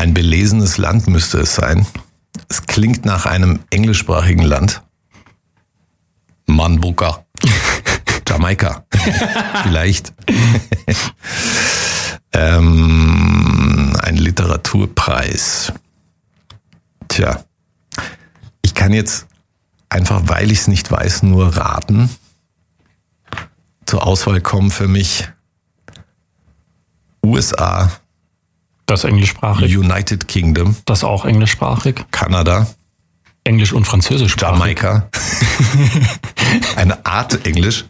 Ein belesenes Land müsste es sein. Es klingt nach einem englischsprachigen Land. Mambuka. Jamaika. Vielleicht. Ein Literaturpreis. Tja. Ich kann jetzt einfach, weil ich es nicht weiß, nur raten. Zur Auswahl kommen für mich USA, Das ist englischsprachig. United Kingdom, Das ist auch englischsprachig. Kanada, Englisch und Französischsprachig. Jamaika. Eine Art Englisch.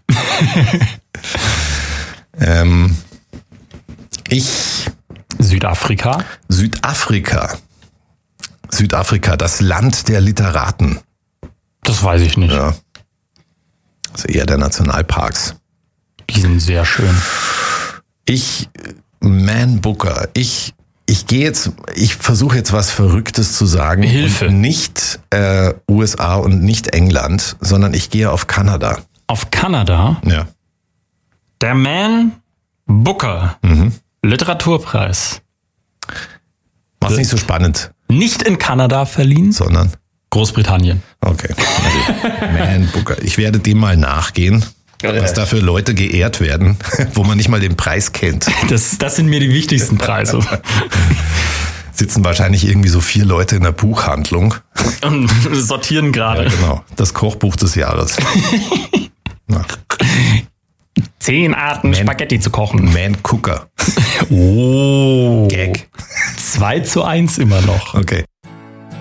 Südafrika. Südafrika, das Land der Literaten. Das weiß ich nicht. Ja. Also eher der Nationalparks. Die sind sehr schön. Man Booker, ich versuche jetzt was Verrücktes zu sagen. Hilfe. Und nicht USA und nicht England, sondern ich gehe auf Kanada. Auf Kanada. Ja. Der Man Booker. Literaturpreis. Mach's nicht so spannend, Nicht in Kanada verliehen, sondern Großbritannien. okay. Man Booker. Ich werde dem mal nachgehen, was da für Leute geehrt werden, wo man nicht mal den Preis kennt. Das sind mir die wichtigsten Preise. Sitzen wahrscheinlich irgendwie so 4 Leute in der Buchhandlung. Und sortieren gerade. Ja, genau. Das Kochbuch des Jahres. Na, 10 Arten Spaghetti zu kochen. Man Cooker. Oh. Gag. 2:1 immer noch. Okay.